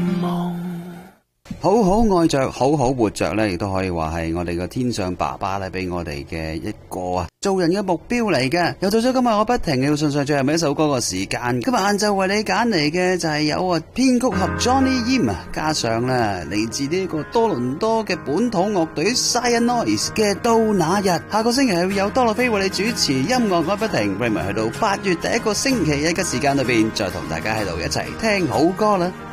夢。 好好愛着，好好活着呢，亦都可以話係我哋個天上爸爸咧，俾我哋嘅一個做人嘅目標嚟嘅。又到咗今日我不停要送上最後尾一首歌嘅時間。今日晏晝為你揀嚟嘅就係有編曲合 Johnny Yim 加上嚟自呢個多倫多嘅本土樂隊 Cyanoise 嘅到那日。下個星期係會有多樂飛為你主持音樂愛不停 Raymond 去到8月第一個星期日嘅時間裏邊，再同大家喺度一齊聽好歌啦。